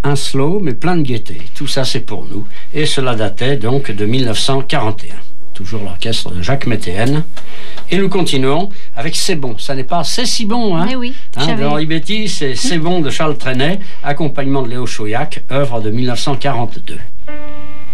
un slow mais plein de gaieté. Tout ça c'est pour nous. Et cela datait donc de 1941. Toujours l'orchestre de Jacques Météenne. Et nous continuons avec C'est bon. Ça n'est pas C'est si bon, hein? Mais oui, De Henri Betty, c'est bon de Charles Trenet, accompagnement de Léo Chauillac, œuvre de 1942.